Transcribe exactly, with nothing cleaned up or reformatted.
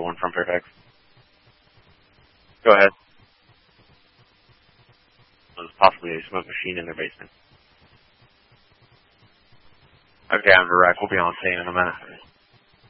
one from Fairfax. Go ahead. There's possibly a smoke machine in their basement. Okay, I'm Iraq. We'll be on scene in a minute.